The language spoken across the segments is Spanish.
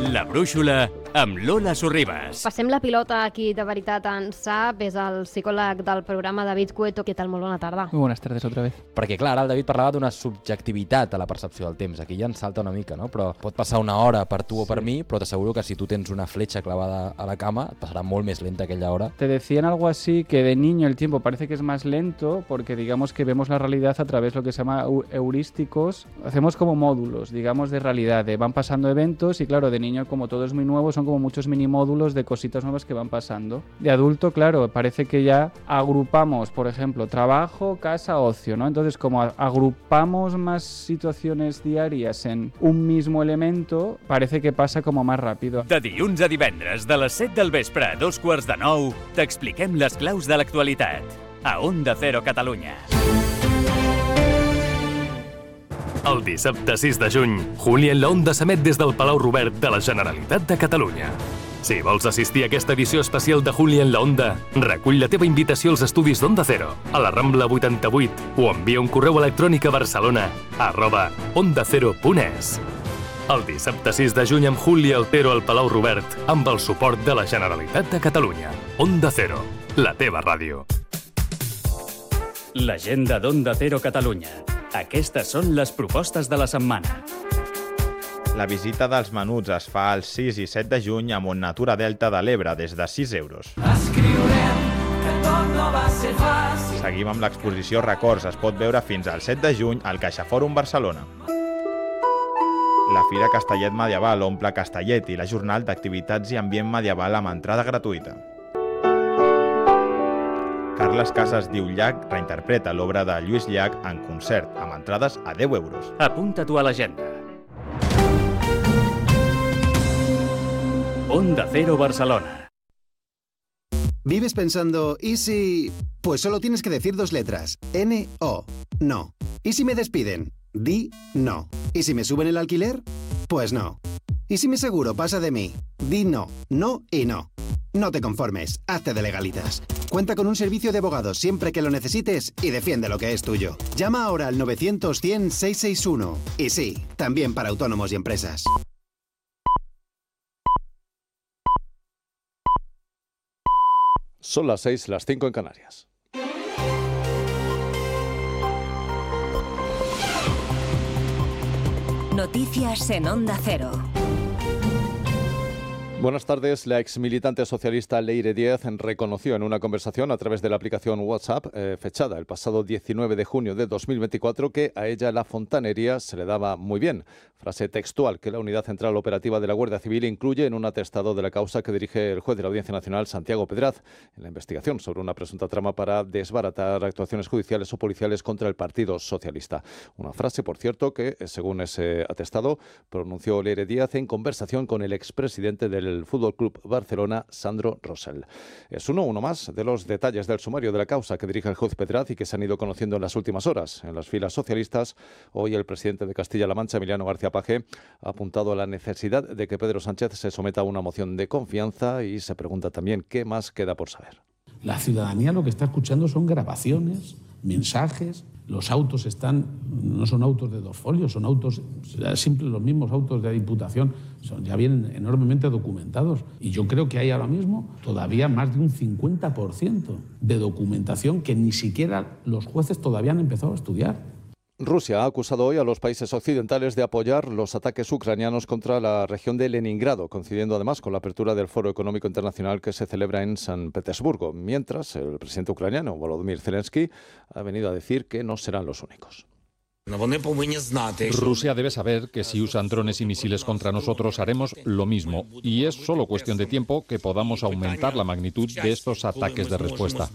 La Brúixola amb Lola Sorribas. Passem la pilota aquí, de veritat, en sap, és el psicòleg del programa, David Cueto. Què tal? Molt bona tarda. Muy buenas tardes otra vez. Perquè, clar, ara el David parlava d'una subjectivitat a la percepció del temps. Aquí ja ens salta una mica, no? Però pot passar una hora per tu o per mi, però t'asseguro que si tu tens una fletxa clavada a la cama, et passarà molt més lenta aquella hora. Te decían algo así, que de niño el tiempo parece que es más lento porque digamos que vemos la realidad a través de lo que se llama heurísticos. Hacemos como módulos, digamos, de realidad. Van pasando eventos y, claro, de niño, como todo es muy nuevo, son como muchos mini módulos de cositas nuevas que van pasando. De adulto, claro, parece que ya agrupamos, por ejemplo, trabajo, casa, ocio, ¿no? Entonces, como agrupamos más situaciones diarias en un mismo elemento, parece que pasa como más rápido. De dilluns a divendres, de les 7 del vespre a 8:45, t'expliquem les claus de l'actualitat. A Onda Cero Catalunya. El dissabte 6 de juny, Júlia en la Onda s'emet des del Palau Robert de la Generalitat de Catalunya. Si vols assistir a aquesta edició especial de Júlia en la Onda, recull la teva invitació als estudis d'Onda Cero, a la Rambla 88, o envia un correu electrònic a barcelona@ondacero.es. El dissabte 6 de juny amb Júlia Otero al Palau Robert, amb el suport de la Generalitat de Catalunya. Onda Cero, la teva ràdio. L'agenda d'Onda Cero Catalunya. Aquestes són les propostes de la setmana. La visita dels menuts es fa el 6 i 7 de juny a Montnatura Delta de l'Ebre des de 6 euros. Seguim amb l'exposició Records. Es pot veure fins al 7 de juny al CaixaFòrum Barcelona. La Fira Castellet Medieval omple Castellet i la jornada d'activitats i ambient medieval amb entrada gratuïta. Carles Casas diu Llach reinterpreta l'obra de Lluís Llach en concert, amb entrades a 10 euros. Apunta-t'ho a l'agenda. Onda Cero Barcelona. ¿Vives pensando, y si...? Pues solo tienes que decir 2 letras. N-O. No. ¿Y si me despiden? Di no. ¿Y si me suben el alquiler? Pues no. ¿Y si mi seguro pasa de mí? Di no. No y no. No te conformes, hazte de legalitas. Cuenta con un servicio de abogados siempre que lo necesites y defiende lo que es tuyo. Llama ahora al 900-100-661. Y sí, también para autónomos y empresas. Son las 6, las 5 en Canarias. Noticias en Onda Cero. Buenas tardes. La exmilitante socialista Leire Díez reconoció en una conversación a través de la aplicación WhatsApp, fechada el pasado 19 de junio de 2024, que a ella la fontanería se le daba muy bien. Frase textual que la Unidad Central Operativa de la Guardia Civil incluye en un atestado de la causa que dirige el juez de la Audiencia Nacional, Santiago Pedraz, en la investigación sobre una presunta trama para desbaratar actuaciones judiciales o policiales contra el Partido Socialista. Una frase, por cierto, que, según ese atestado, pronunció Leire Díez en conversación con el expresidente del Fútbol Club Barcelona, Sandro Rosell. Es uno más de los detalles del sumario de la causa que dirige el juez Pedraz y que se han ido conociendo en las últimas horas. En las filas socialistas, hoy el presidente de Castilla-La Mancha, Emiliano García Paje, ha apuntado a la necesidad de que Pedro Sánchez se someta a una moción de confianza y se pregunta también qué más queda por saber. La ciudadanía lo que está escuchando son grabaciones, mensajes. Los autos no son autos de 2 folios, son autos simples, los mismos autos de la Diputación, ya vienen enormemente documentados. Y yo creo que hay ahora mismo todavía más de un 50% de documentación que ni siquiera los jueces todavía han empezado a estudiar. Rusia ha acusado hoy a los países occidentales de apoyar los ataques ucranianos contra la región de Leningrado, coincidiendo además con la apertura del Foro Económico Internacional que se celebra en San Petersburgo, mientras el presidente ucraniano, Volodymyr Zelensky, ha venido a decir que no serán los únicos. Rusia debe saber que si usan drones y misiles contra nosotros haremos lo mismo, y es solo cuestión de tiempo que podamos aumentar la magnitud de estos ataques de respuesta.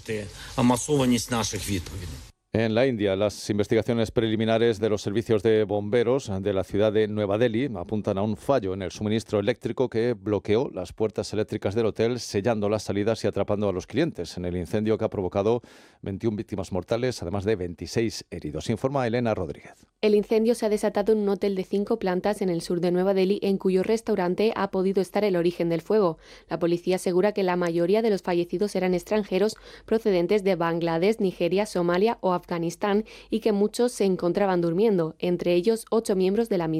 En la India, las investigaciones preliminares de los servicios de bomberos de la ciudad de Nueva Delhi apuntan a un fallo en el suministro eléctrico que bloqueó las puertas eléctricas del hotel, sellando las salidas y atrapando a los clientes en el incendio que ha provocado 21 víctimas mortales, además de 26 heridos. Informa Elena Rodríguez. El incendio se ha desatado en un hotel de 5 plantas en el sur de Nueva Delhi, en cuyo restaurante ha podido estar el origen del fuego. La policía asegura que la mayoría de los fallecidos eran extranjeros procedentes de Bangladesh, Nigeria, Somalia o Afganistán y que muchos se encontraban durmiendo, entre ellos 8 miembros de la misma.